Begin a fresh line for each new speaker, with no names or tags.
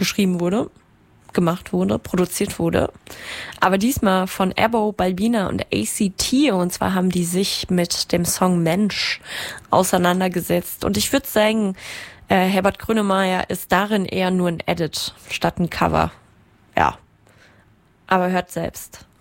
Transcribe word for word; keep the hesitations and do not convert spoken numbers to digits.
geschrieben wurde, gemacht wurde, produziert wurde. Aber diesmal von Abo, Balbina und A C T. Und zwar haben die sich mit dem Song Mensch auseinandergesetzt. Und ich würde sagen, äh, Herbert Grönemeyer ist darin eher nur ein Edit statt ein Cover. Ja. Aber hört selbst.